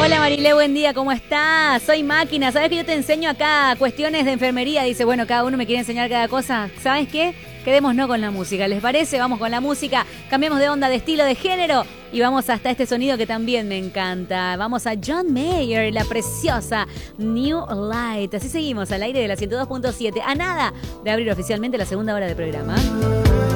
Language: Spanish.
Hola Marilé, buen día, ¿cómo estás? Soy Máquina, ¿sabes que yo te enseño acá cuestiones de enfermería? Dice, bueno, cada uno me quiere enseñar cada cosa. ¿Sabes qué? Quedémonos con la música, ¿les parece? Vamos con la música, cambiamos de onda, de estilo, de género y vamos hasta este sonido que también me encanta. Vamos a John Mayer, la preciosa New Light. Así seguimos al aire de la 102.7, a nada de abrir oficialmente la segunda hora del programa.